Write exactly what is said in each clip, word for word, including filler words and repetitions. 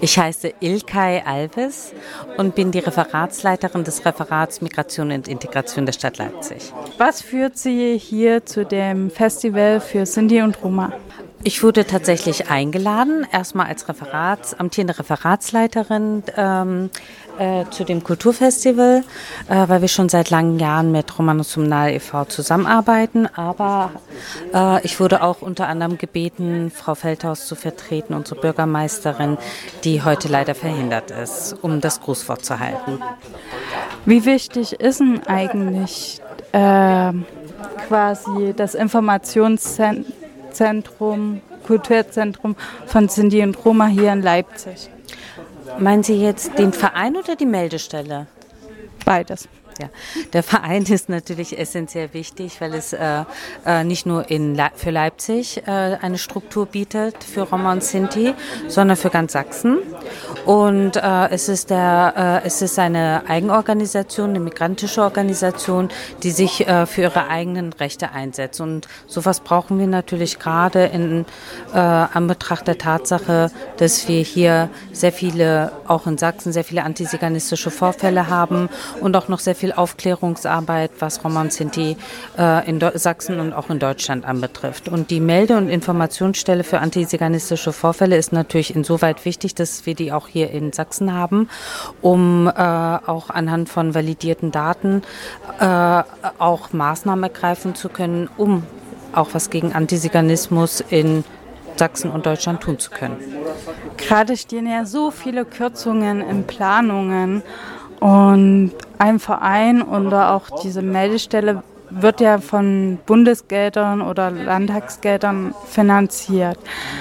Ich heiße Ilkay Alves und bin die Referatsleiterin des Referats Migration und Integration der Stadt Leipzig. Was führt Sie hier zu dem Festival für Sinti und Roma? Ich wurde tatsächlich eingeladen, erstmal als Referats, amtierende Referatsleiterin ähm, äh, zu dem Kulturfestival, äh, weil wir schon seit langen Jahren mit Romanus Sumnal e V zusammenarbeiten. Aber äh, ich wurde auch unter anderem gebeten, Frau Feldhaus zu vertreten, unsere Bürgermeisterin, die heute leider verhindert ist, um das Grußwort zu halten. Wie wichtig ist denn eigentlich äh, quasi das Informationszentrum? Zentrum, Kulturzentrum von Sinti und Roma hier in Leipzig? Meinen Sie jetzt den Verein oder die Meldestelle? Beides. Ja, der Verein ist natürlich essentiell wichtig, weil es äh, äh, nicht nur in Le- für Leipzig äh, eine Struktur bietet für Roma und Sinti, sondern für ganz Sachsen. Und äh, es ist der, äh, es ist eine Eigenorganisation, eine migrantische Organisation, die sich äh, für ihre eigenen Rechte einsetzt. Und sowas brauchen wir natürlich gerade in äh, Anbetracht der Tatsache, dass wir hier sehr viele, auch in Sachsen, sehr viele antiziganistische Vorfälle haben und auch noch sehr viel Aufklärungsarbeit, was Roma und Sinti äh, in Do- Sachsen und auch in Deutschland anbetrifft. Und die Melde- und Informationsstelle für antiziganistische Vorfälle ist natürlich insoweit wichtig, dass wir die auch hier in Sachsen haben, um äh, auch anhand von validierten Daten äh, auch Maßnahmen ergreifen zu können, um auch was gegen Antiziganismus in Sachsen und Deutschland tun zu können. Gerade stehen ja so viele Kürzungen in Planungen und ein Verein oder auch diese Meldestelle wird ja von Bundesgeldern oder Landtagsgeldern finanziert.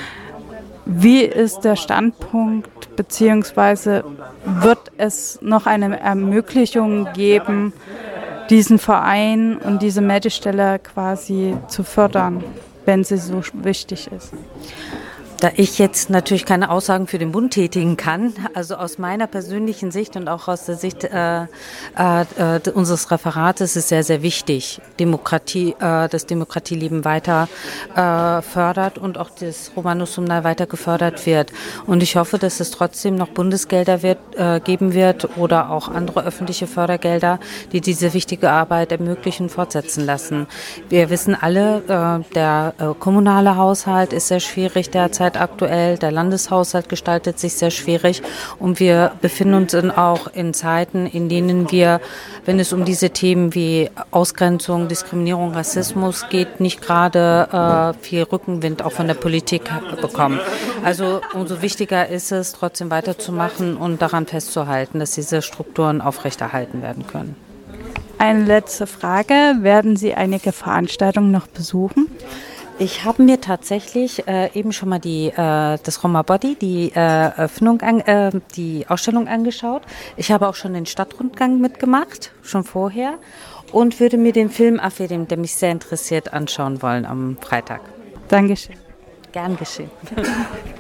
Wie ist der Standpunkt, beziehungsweise wird es noch eine Ermöglichung geben, diesen Verein und diese Meldestelle quasi zu fördern, wenn sie so wichtig ist? Da ich jetzt natürlich keine Aussagen für den Bund tätigen kann, also aus meiner persönlichen Sicht und auch aus der Sicht äh, äh, unseres Referates ist sehr, sehr wichtig, Demokratie, äh, das Demokratieleben weiter äh, fördert und auch das Romanus Sumnal weiter gefördert wird. Und ich hoffe, dass es trotzdem noch Bundesgelder wird, äh, geben wird oder auch andere öffentliche Fördergelder, die diese wichtige Arbeit ermöglichen und fortsetzen lassen. Wir wissen alle, äh, der äh, kommunale Haushalt ist sehr schwierig derzeit aktuell. Der Landeshaushalt gestaltet sich sehr schwierig und wir befinden uns in auch in Zeiten, in denen wir, wenn es um diese Themen wie Ausgrenzung, Diskriminierung, Rassismus geht, nicht gerade äh, viel Rückenwind auch von der Politik bekommen. Also umso wichtiger ist es, trotzdem weiterzumachen und daran festzuhalten, dass diese Strukturen aufrechterhalten werden können. Eine letzte Frage. Werden Sie einige Veranstaltungen noch besuchen? Ich habe mir tatsächlich äh, eben schon mal die, äh, das Roma Body, die äh, Eröffnung, an, äh, die Ausstellung angeschaut. Ich habe auch schon den Stadtrundgang mitgemacht, schon vorher, und würde mir den Film Afirim, der mich sehr interessiert, anschauen wollen am Freitag. Dankeschön. Gern geschehen.